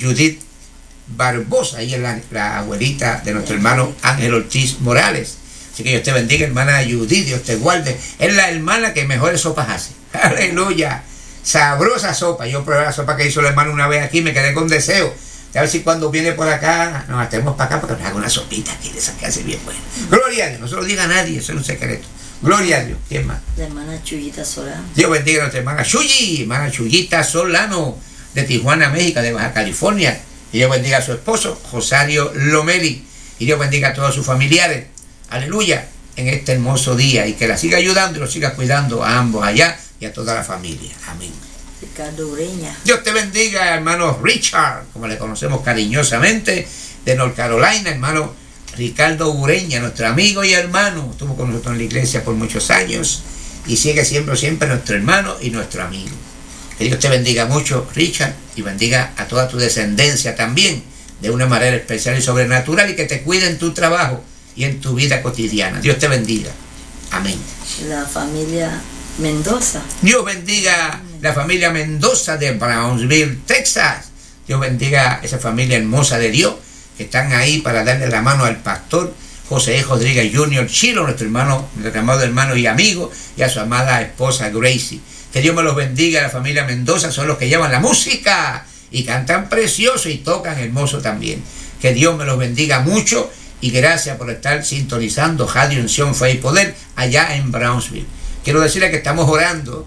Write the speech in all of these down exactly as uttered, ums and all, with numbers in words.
Judith Barbosa, ella es la, la abuelita de nuestro hermano Ángel Ortiz Morales. Así que Dios te bendiga, hermana Judith, Dios te guarde. Es la hermana que mejores sopas hace. Aleluya. Sabrosa sopa. Yo probé la sopa que hizo el hermano una vez aquí, me quedé con deseo. A ver si cuando viene por acá, nos tenemos para acá para que nos haga una sopita aquí de esa que hace bien buena. Gloria a Dios, no se lo diga a nadie, eso es un secreto. Gloria a Dios. ¿Quién más? La hermana Chuyita Solano. Dios bendiga a nuestra hermana Chuyi, hermana Chuyita Solano, de Tijuana, México, de Baja California. Y Dios bendiga a su esposo, Rosario Lomeli. Y Dios bendiga a todos sus familiares. Aleluya, en este hermoso día. Y que la siga ayudando y lo siga cuidando a ambos allá y a toda la familia. Amén. Ricardo Ureña. Dios te bendiga, hermano Richard, como le conocemos cariñosamente, de North Carolina, hermano Ricardo Ureña, nuestro amigo y hermano. Estuvo con nosotros en la iglesia por muchos años y sigue siendo siempre nuestro hermano y nuestro amigo. Que Dios te bendiga mucho, Richard, y bendiga a toda tu descendencia también, de una manera especial y sobrenatural, y que te cuide en tu trabajo y en tu vida cotidiana. Dios te bendiga. Amén. La familia Mendoza. Dios bendiga la familia Mendoza de Brownsville, Texas. Dios bendiga esa familia hermosa de Dios que están ahí para darle la mano al pastor José Rodríguez junior Chilo, nuestro hermano, nuestro amado hermano y amigo, y a su amada esposa Gracie. Que Dios me los bendiga. La familia Mendoza son los que llevan la música y cantan precioso y tocan hermoso también. Que Dios me los bendiga mucho y gracias por estar sintonizando Radio Unción, Fe y Poder allá en Brownsville. Quiero decirles que estamos orando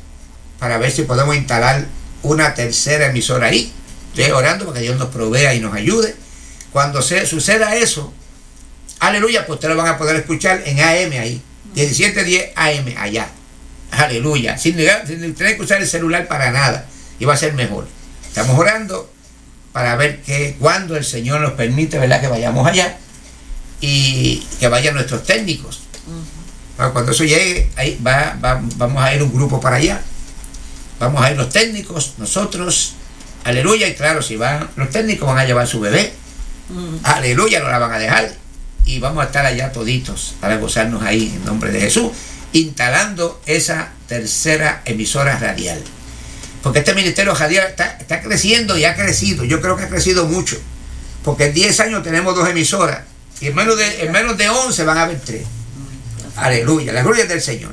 para ver si podemos instalar una tercera emisora ahí. Estoy orando para que Dios nos provea y nos ayude. Cuando se, suceda eso, aleluya, pues ustedes lo van a poder escuchar en A M ahí, diecisiete diez A M allá. Aleluya, sin, sin tener que usar el celular para nada, y va a ser mejor. Estamos orando para ver que cuando el Señor nos permite, ¿verdad?, que vayamos allá y que vayan nuestros técnicos. Uh-huh. Cuando eso llegue, ahí va, va, vamos a ir un grupo para allá. Vamos a ir los técnicos, nosotros, aleluya, y claro, si van los técnicos van a llevar su bebé, uh-huh. Aleluya, no la van a dejar, y vamos a estar allá toditos para gozarnos ahí en nombre de Jesús, instalando esa tercera emisora radial. Porque este ministerio radial está, está creciendo y ha crecido. Yo creo que ha crecido mucho. Porque en diez años tenemos dos emisoras. Y en menos de, en menos de once van a haber tres. Aleluya, la gloria es del Señor.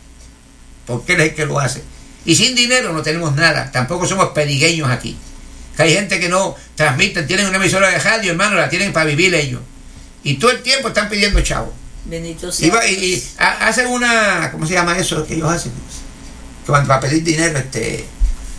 Porque Él es el que lo hace. Y sin dinero no tenemos nada. Tampoco somos perigueños aquí. Que hay gente que no transmiten, tienen una emisora de radio, hermano, la tienen para vivir ellos. Y todo el tiempo están pidiendo chavo. Bendito sea. Y, va, y, y a, hacen una, ¿cómo se llama eso que ellos hacen? Cuando para pedir dinero, este,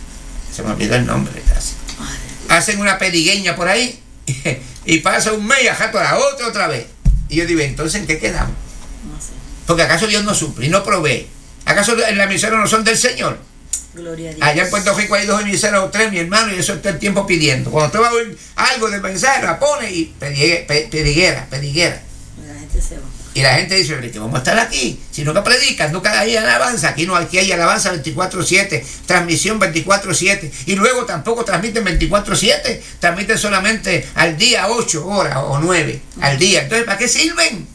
se me olvidó el nombre casi. Hacen una perigueña por ahí y, y pasa un mes y ajato a la otra otra vez. Y yo digo, entonces, ¿en qué quedamos? No sé. Porque acaso Dios no suple y no provee. ¿Acaso en la emisora no son del Señor? Gloria a Dios. Allá en Puerto Rico hay dos emisoras o tres, mi hermano, y eso está el tiempo pidiendo. Cuando usted va a oír algo de mensaje, la pone y pediguera, pediguera. La gente se va. Y la gente dice, ¿qué vamos a estar aquí? Si nunca predican, nunca hay alabanza. Aquí no, aquí hay alabanza veinticuatro siete, transmisión veinticuatro siete. Y luego tampoco transmiten veinticuatro siete, transmiten solamente al día ocho horas o nueve al día. Entonces, ¿para qué sirven?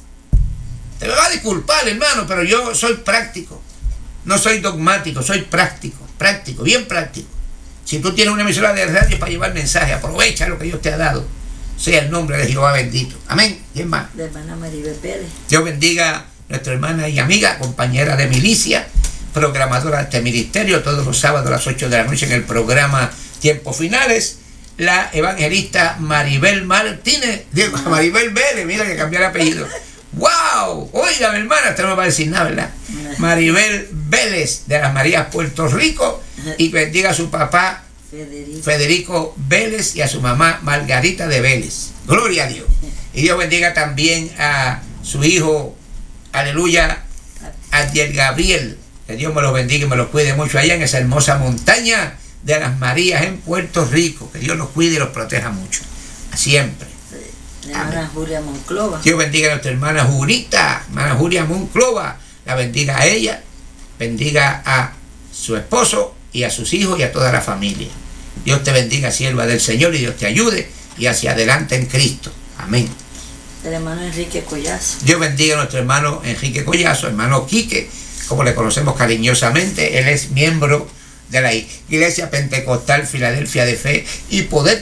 Te me va a disculpar, hermano, pero yo soy práctico. No soy dogmático, soy práctico, práctico, bien práctico. Si tú tienes una emisora de radio para llevar mensaje, aprovecha lo que Dios te ha dado. Sea el nombre de Jehová bendito. Amén. ¿Quién más? La hermana Maribel Pérez. Dios bendiga a nuestra hermana y amiga, compañera de milicia, programadora de este ministerio, todos los sábados a las ocho de la noche en el programa Tiempos Finales, la evangelista Maribel Martínez, digo, Maribel Vélez, mira que cambió el apellido. ¡Wow! Oiga, mi hermana, usted no me va a decir nada, ¿verdad? Maribel Vélez, de las Marías, Puerto Rico, y bendiga a su papá Federico. Federico Vélez y a su mamá Margarita de Vélez. Gloria a Dios. Y Dios bendiga también a su hijo, aleluya, Adiel Gabriel. Que Dios me lo bendiga y me lo cuide mucho allá en esa hermosa montaña de las Marías en Puerto Rico. Que Dios los cuide y los proteja mucho. Siempre. La hermana Julia Monclova. Dios bendiga a nuestra hermana Julita, hermana Julia Monclova. La bendiga a ella, bendiga a su esposo y a sus hijos y a toda la familia. Dios te bendiga, sierva del Señor, y Dios te ayude y hacia adelante en Cristo. Amén. El hermano Enrique Collazo. Dios bendiga a nuestro hermano Enrique Collazo, hermano Quique, como le conocemos cariñosamente. Él es miembro de la Iglesia Pentecostal Filadelfia de Fe y Poder